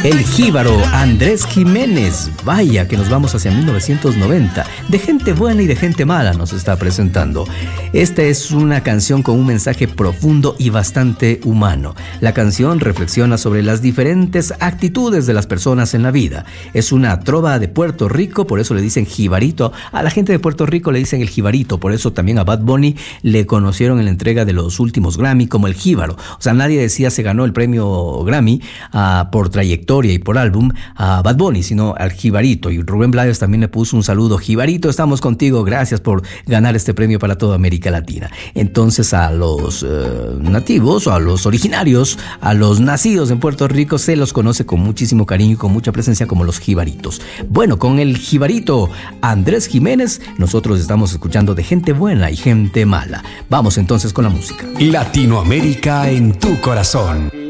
El jíbaro Andrés Jiménez, vaya que nos vamos hacia 1990. De gente buena y de gente mala nos está presentando. Esta es una canción con un mensaje profundo y bastante humano. La canción reflexiona sobre las diferentes actitudes de las personas en la vida. Es una trova de Puerto Rico, por eso le dicen jibarito. A la gente de Puerto Rico le dicen el jibarito, por eso también a Bad Bunny le conocieron en la entrega de los últimos Grammy como el jíbaro. O sea, nadie decía se ganó el premio Grammy por trayectoria y por álbum a Bad Bunny, sino al jibarito. Y Rubén Blades también le puso un saludo. Jibarito, estamos contigo, gracias por ganar este premio para toda América Latina. Entonces a los nativos, o a los originarios, a los nacidos en Puerto Rico se los conoce con muchísimo cariño y con mucha presencia como los jibaritos. Bueno, con el jibarito Andrés Jiménez nosotros estamos escuchando de gente buena y gente mala. Vamos entonces con la música. Latinoamérica en tu corazón.